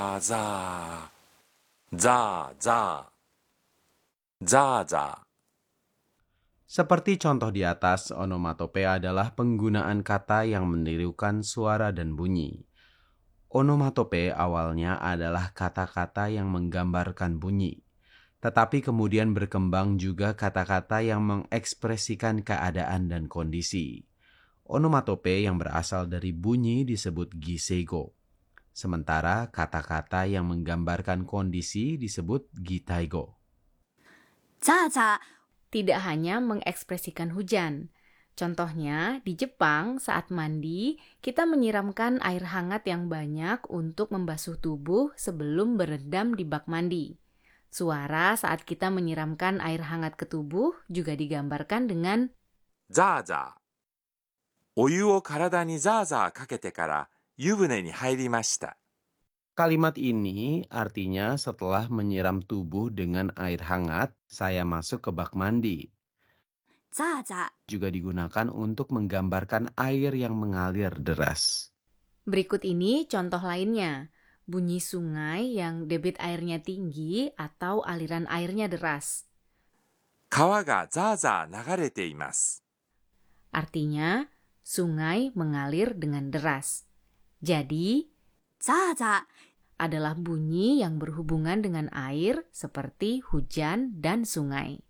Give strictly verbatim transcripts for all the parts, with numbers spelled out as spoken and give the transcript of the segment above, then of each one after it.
za, za, za, za, za. Seperti contoh di atas, onomatope adalah penggunaan kata yang menirukan suara dan bunyi. Onomatope awalnya adalah kata-kata yang menggambarkan bunyi, tetapi kemudian berkembang juga kata-kata yang mengekspresikan keadaan dan kondisi. Onomatope yang berasal dari bunyi disebut giseigo, sementara kata-kata yang menggambarkan kondisi disebut gitaigo. Za-za. Tidak hanya mengekspresikan hujan. Contohnya, di Jepang saat mandi, kita menyiramkan air hangat yang banyak untuk membasuh tubuh sebelum berendam di bak mandi. Suara saat kita menyiramkan air hangat ke tubuh juga digambarkan dengan ザーザー。お湯を体にザーザーかけてから湯船に入りました。 Kalimat ini artinya setelah menyiram tubuh dengan air hangat, saya masuk ke bak mandi. Za-za. Juga digunakan untuk menggambarkan air yang mengalir deras. berikut ini contoh lainnya. Bunyi sungai yang debit airnya tinggi atau aliran airnya deras. 川がザーザー流れています。 Artinya, sungai mengalir dengan deras. Jadi, Za-za. adalah bunyi yang berhubungan dengan air seperti hujan dan sungai.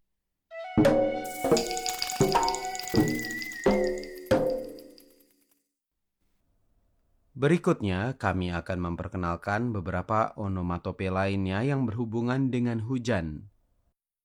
Berikutnya, kami akan memperkenalkan beberapa onomatope lainnya yang berhubungan dengan hujan.